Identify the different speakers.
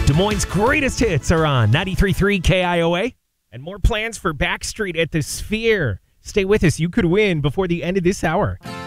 Speaker 1: Des Moines' greatest hits are on 93.3 KIOA. And more plans for Backstreet at the Sphere. Stay with us. You could win before the end of this hour.